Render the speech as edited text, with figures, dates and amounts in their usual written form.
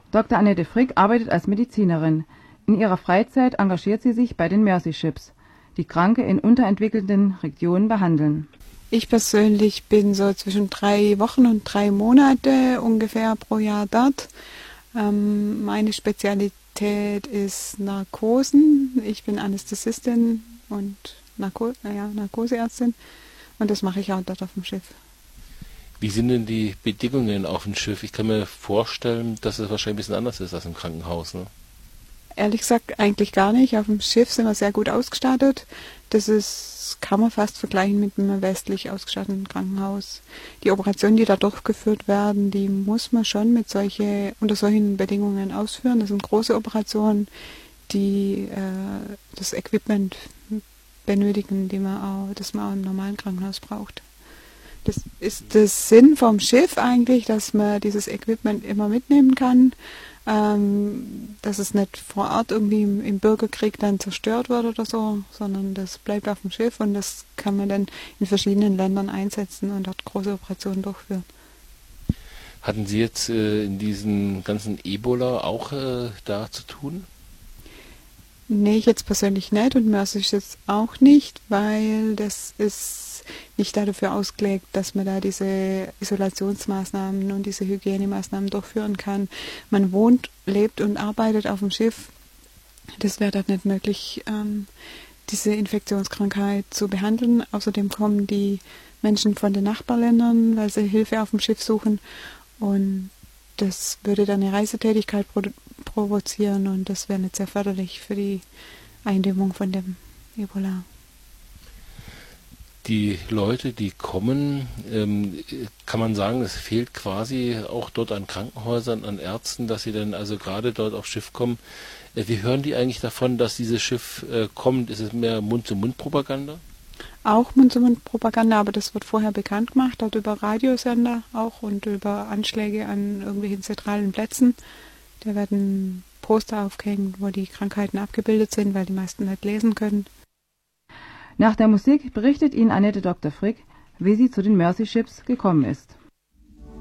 Dr. Annette Frick arbeitet als Medizinerin. In ihrer Freizeit engagiert sie sich bei den Mercy Ships, die Kranke in unterentwickelten Regionen behandeln. Ich persönlich bin so zwischen 3 Wochen und 3 Monate ungefähr pro Jahr dort. Meine Spezialität ist Narkosen. Ich bin Anästhesistin und Narkoseärztin und das mache ich auch dort auf dem Schiff. Wie sind denn die Bedingungen auf dem Schiff? Ich kann mir vorstellen, dass es wahrscheinlich ein bisschen anders ist als im Krankenhaus, ne? Ehrlich gesagt eigentlich gar nicht. Auf dem Schiff sind wir sehr gut ausgestattet. Kann man fast vergleichen mit einem westlich ausgestatteten Krankenhaus. Die Operationen, die da durchgeführt werden, die muss man schon unter solchen Bedingungen ausführen. Das sind große Operationen, die das Equipment benötigen, das man auch im normalen Krankenhaus braucht. Das ist der Sinn vom Schiff eigentlich, dass man dieses Equipment immer mitnehmen kann, dass es nicht vor Ort irgendwie im Bürgerkrieg dann zerstört wird oder so, sondern das bleibt auf dem Schiff und das kann man dann in verschiedenen Ländern einsetzen und dort große Operationen durchführen. Hatten Sie jetzt in diesem ganzen Ebola auch da zu tun? Nee, ich jetzt persönlich nicht und Mercy jetzt auch nicht, weil das ist nicht dafür ausgelegt, dass man da diese Isolationsmaßnahmen und diese Hygienemaßnahmen durchführen kann. Man wohnt, lebt und arbeitet auf dem Schiff. Das wäre dort nicht möglich, diese Infektionskrankheit zu behandeln. Außerdem kommen die Menschen von den Nachbarländern, weil sie Hilfe auf dem Schiff suchen und das würde dann eine Reisetätigkeit provozieren und das wäre nicht sehr förderlich für die Eindämmung von dem Ebola. Die Leute, die kommen, kann man sagen, es fehlt quasi auch dort an Krankenhäusern, an Ärzten, dass sie dann also gerade dort aufs Schiff kommen. Wie hören die eigentlich davon, dass dieses Schiff kommt? Ist es mehr Mund-zu-Mund-Propaganda? Auch Mund-zu-Mund-Propaganda, aber das wird vorher bekannt gemacht, dort über Radiosender auch und über Anschläge an irgendwelchen zentralen Plätzen. Da werden Poster aufgehängt, wo die Krankheiten abgebildet sind, weil die meisten nicht lesen können. Nach der Musik berichtet Ihnen Annette Dr. Frick, wie sie zu den Mercy Ships gekommen ist.